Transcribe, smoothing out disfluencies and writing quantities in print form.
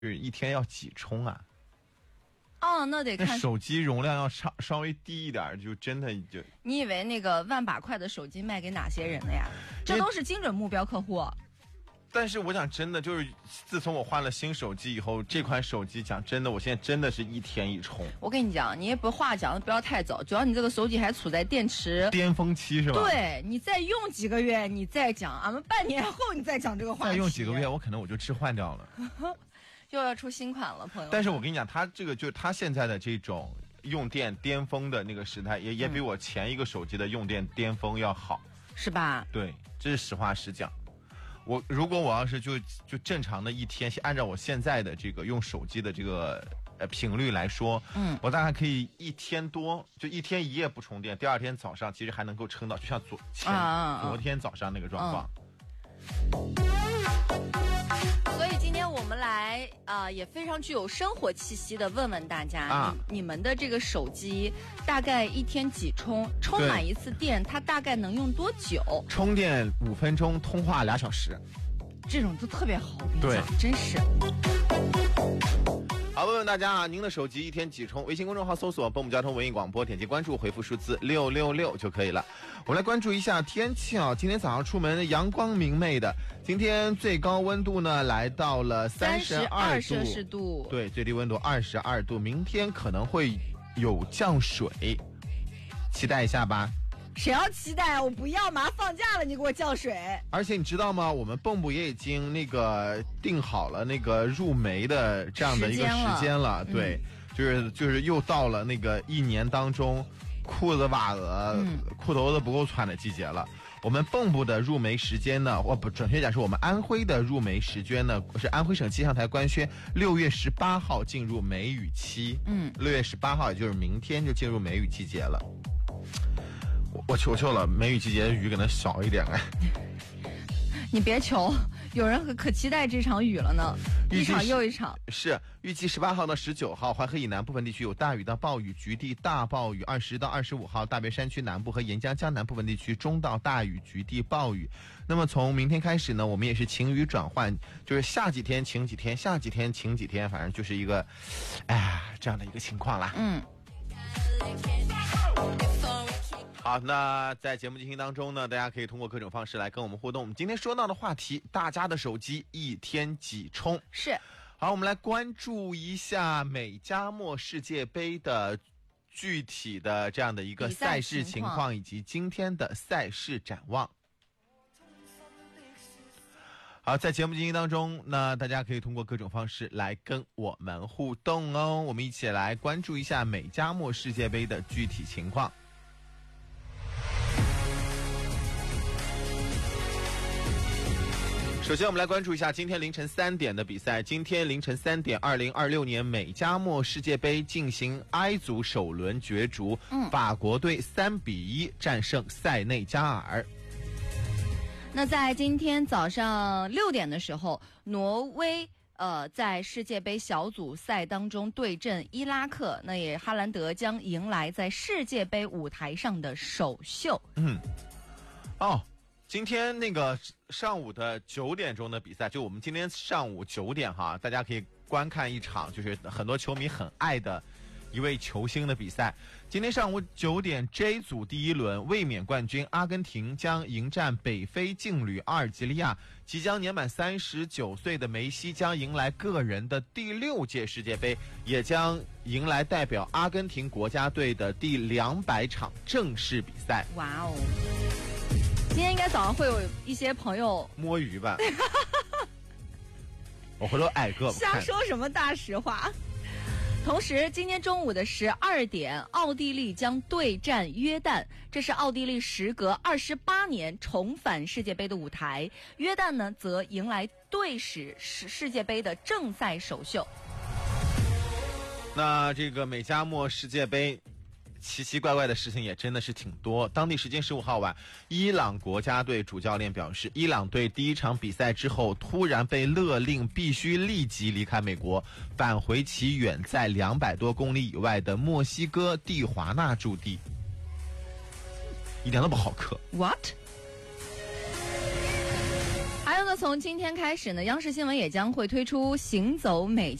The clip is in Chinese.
就是一天要几充啊？ 哦，那得看那手机容量要稍微低一点，就真的就。 你以为那个万把块的手机卖给哪些人的呀？这都是精准目标客户。 但是我讲真的，就是自从我换了新手机以后，这款手机讲真的，我现在真的是一天一充。 我跟你讲，你也不话讲的不要太早，主要你这个手机还处在电池巅峰期是吧？ 对，你再用几个月，你再讲，俺们半年后你再讲这个话题。 再用几个月，我可能我就置换掉了。 又要出新款了，朋友。 但是我跟你讲，它这个就是它现在的这种用电巅峰的那个时代，也比我前一个手机的用电巅峰要好， 是吧？ 对，这是实话实讲。如果我要是就正常的一天，按照我现在的这个用手机的这个频率来说，我大概可以一天多，就一天一夜不充电，第二天早上其实还能够撑到，就像昨天早上那个状况。 所以今天我们来也非常具有生活气息的问问大家，你们的这个手机大概一天几充？充满一次电，它大概能用多久？ 充电5分钟，通话2小时， 这种都特别好，我跟你讲，真是。 好，问问大家啊，您的手机一天几充？微信公众号搜索“蹦蹦交通文艺广播”，点击关注，回复数字666就可以了。我们来关注一下天气啊，今天早上出门阳光明媚的，今天最高温度呢来到了32 摄氏度， 对，最低温度22度。明天可能会有降水，期待一下吧。 谁要期待啊？我不要，马上放假了，你给我降水。而且你知道吗？我们蚌埠也已经那个定好了那个入梅的这样的一个时间了，对，就是又到了那个一年当中裤子袜子、裤头子不够穿的季节了。我们蚌埠的入梅时间呢，准确讲是我们安徽的入梅时间呢，是安徽省气象台官宣6月18号进入梅雨期。6月18号也就是明天就进入梅雨季节了。我求求了，梅雨季节的雨可能少一点哎。 你别求，有人可期待这场雨了呢，一场又一场。 是预计18号到19号，淮河以南部分地区有大雨到暴雨，局地大暴雨；20到25号，大别山区南部和沿江江南部分地区中到大雨，局地暴雨。那么从明天开始呢，我们也是晴雨转换，就是下几天晴几天，下几天晴几天，反正就是一个，这样的一个情况啦。好，那在节目进行当中呢，大家可以通过各种方式来跟我们互动。我们今天说到的话题，大家的手机一天几充？ 是。 好，我们来关注一下美加墨世界杯的具体的这样的一个赛事情况，以及今天的赛事展望。好，在节目进行当中呢，大家可以通过各种方式来跟我们互动哦。我们一起来关注一下美加墨世界杯的具体情况。首先我们来关注一下今天凌晨3点的比赛。今天凌晨3点，2026年美加墨世界杯进行 I 组首轮角逐，法国队3-1战胜塞内加尔。 那在今天早上6点的时候，挪威在世界杯小组赛当中对阵伊拉克，那也哈兰德将迎来在世界杯舞台上的首秀。 今天那个上午的9点钟的比赛，就我们今天上午9点哈，大家可以观看一场就是很多球迷很爱的一位球星的比赛。今天上午9点 J 组第一轮，卫冕冠军阿根廷将迎战北非劲旅阿尔及利亚。即将年满39岁的梅西将迎来个人的第6届世界杯，也将迎来代表阿根廷国家队的第200场正式比赛。 哇哦！今天应该早上会有一些朋友摸鱼吧。我回头挨个瞎说什么大实话。同时今天中午的12点，奥地利将对战约旦，这是奥地利时隔28年重返世界杯的舞台。约旦呢则迎来队史世界杯的正赛首秀。 那这个美加墨世界杯奇奇怪怪的事情也真的是挺多。当地时间15号晚，伊朗国家队主教练表示，伊朗队第一场比赛之后突然被勒令必须立即离开美国，返回其远在200多公里以外的墨西哥蒂华纳驻地。一点都不好磕。 What？ 还有那么从今天开始呢，央视新闻也将会推出行走美